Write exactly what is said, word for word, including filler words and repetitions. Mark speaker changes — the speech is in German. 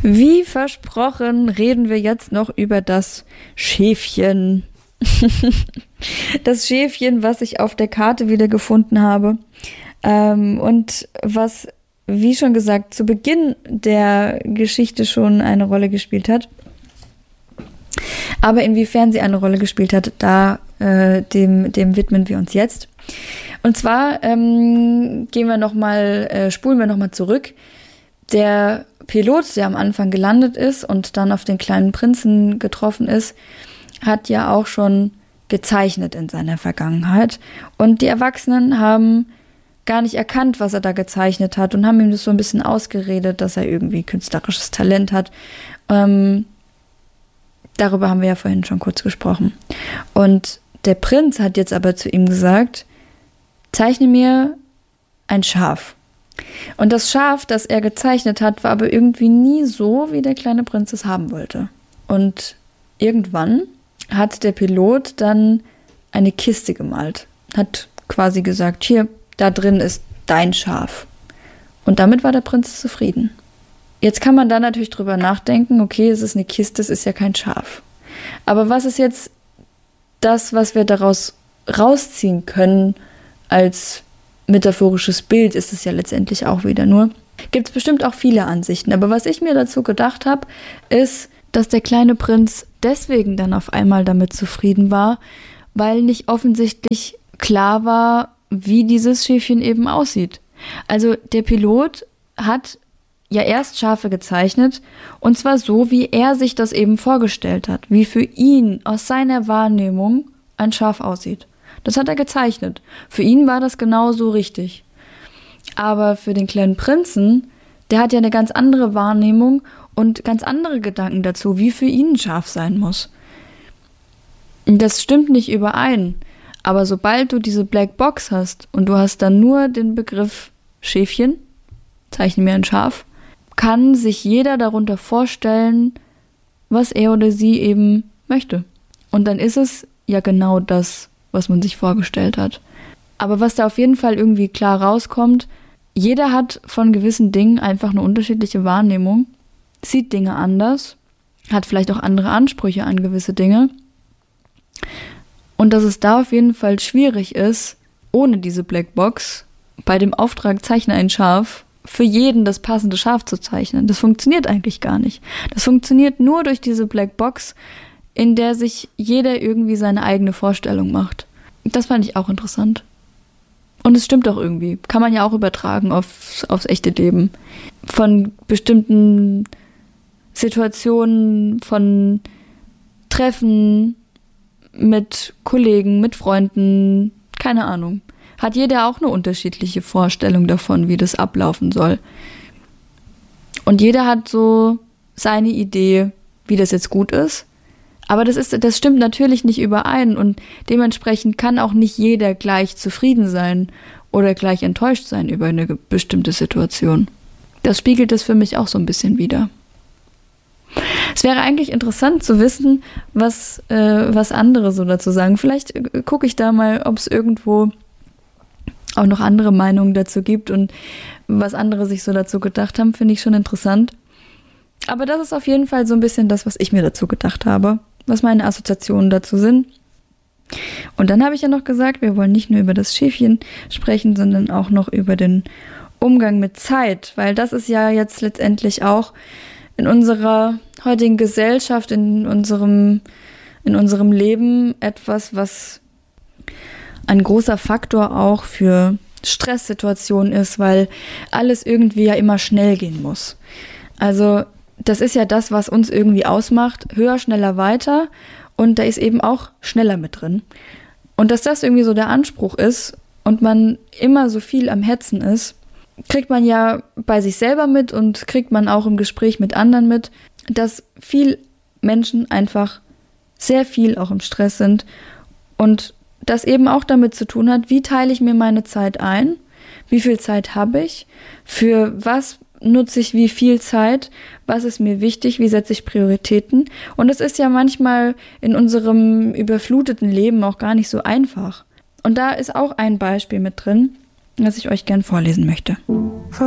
Speaker 1: Wie versprochen reden wir jetzt noch über das Schäfchen. Das Schäfchen, was ich auf der Karte wiedergefunden habe. Ähm, und was, wie schon gesagt, zu Beginn der Geschichte schon eine Rolle gespielt hat. Aber inwiefern sie eine Rolle gespielt hat, da äh, dem, dem widmen wir uns jetzt. Und zwar ähm, gehen wir noch mal, äh, spulen wir nochmal zurück. Der Pilot, der am Anfang gelandet ist und dann auf den kleinen Prinzen getroffen ist, hat ja auch schon gezeichnet in seiner Vergangenheit. Und die Erwachsenen haben gar nicht erkannt, was er da gezeichnet hat und haben ihm das so ein bisschen ausgeredet, dass er irgendwie künstlerisches Talent hat. Ähm, darüber haben wir ja vorhin schon kurz gesprochen. Und der Prinz hat jetzt aber zu ihm gesagt, zeichne mir ein Schaf. Und das Schaf, das er gezeichnet hat, war aber irgendwie nie so, wie der kleine Prinz es haben wollte. Und irgendwann hat der Pilot dann eine Kiste gemalt. Hat quasi gesagt, hier, da drin ist dein Schaf. Und damit war der Prinz zufrieden. Jetzt kann man da natürlich drüber nachdenken, okay, es ist eine Kiste, es ist ja kein Schaf. Aber was ist jetzt das, was wir daraus rausziehen können als metaphorisches Bild, ist es ja letztendlich auch wieder nur. Gibt es bestimmt auch viele Ansichten. Aber was ich mir dazu gedacht habe, ist, dass der kleine Prinz deswegen dann auf einmal damit zufrieden war, weil nicht offensichtlich klar war, wie dieses Schäfchen eben aussieht. Also der Pilot hat ja erst Schafe gezeichnet und zwar so, wie er sich das eben vorgestellt hat, wie für ihn aus seiner Wahrnehmung ein Schaf aussieht. Das hat er gezeichnet. Für ihn war das genauso richtig. Aber für den kleinen Prinzen, der hat ja eine ganz andere Wahrnehmung und ganz andere Gedanken dazu, wie für ihn ein Schaf sein muss. Das stimmt nicht überein. Aber sobald du diese Black Box hast und du hast dann nur den Begriff Schäfchen, zeichne mir ein Schaf, kann sich jeder darunter vorstellen, was er oder sie eben möchte. Und dann ist es ja genau das, was man sich vorgestellt hat. Aber was da auf jeden Fall irgendwie klar rauskommt, jeder hat von gewissen Dingen einfach eine unterschiedliche Wahrnehmung, sieht Dinge anders, hat vielleicht auch andere Ansprüche an gewisse Dinge. Und dass es da auf jeden Fall schwierig ist, ohne diese Blackbox, bei dem Auftrag zeichne ein Schaf, für jeden das passende Schaf zu zeichnen. Das funktioniert eigentlich gar nicht. Das funktioniert nur durch diese Blackbox, in der sich jeder irgendwie seine eigene Vorstellung macht. Das fand ich auch interessant. Und es stimmt auch irgendwie. Kann man ja auch übertragen aufs, aufs echte Leben. Von bestimmten Situationen, von Treffen mit Kollegen, mit Freunden, keine Ahnung. Hat jeder auch eine unterschiedliche Vorstellung davon, wie das ablaufen soll. Und jeder hat so seine Idee, wie das jetzt gut ist. Aber das ist, das stimmt natürlich nicht überein und dementsprechend kann auch nicht jeder gleich zufrieden sein oder gleich enttäuscht sein über eine bestimmte Situation. Das spiegelt es für mich auch so ein bisschen wider. Es wäre eigentlich interessant zu wissen, was, äh, was andere so dazu sagen. Vielleicht äh, gucke ich da mal, ob es irgendwo auch noch andere Meinungen dazu gibt und was andere sich so dazu gedacht haben, finde ich schon interessant. Aber das ist auf jeden Fall so ein bisschen das, was ich mir dazu gedacht habe, was meine Assoziationen dazu sind. Und dann habe ich ja noch gesagt, wir wollen nicht nur über das Schäfchen sprechen, sondern auch noch über den Umgang mit Zeit, weil das ist ja jetzt letztendlich auch in unserer heutigen Gesellschaft, in unserem, in unserem Leben etwas, was ein großer Faktor auch für Stresssituationen ist, weil alles irgendwie ja immer schnell gehen muss. Also das ist ja das, was uns irgendwie ausmacht, höher, schneller, weiter und da ist eben auch schneller mit drin. Und dass das irgendwie so der Anspruch ist und man immer so viel am Hetzen ist, kriegt man ja bei sich selber mit und kriegt man auch im Gespräch mit anderen mit, dass viel Menschen einfach sehr viel auch im Stress sind und das eben auch damit zu tun hat, wie teile ich mir meine Zeit ein, wie viel Zeit habe ich, für was nutze ich wie viel Zeit, was ist mir wichtig, wie setze ich Prioritäten. Und es ist ja manchmal in unserem überfluteten Leben auch gar nicht so einfach. Und da ist auch ein Beispiel mit drin, das ich euch gern vorlesen möchte.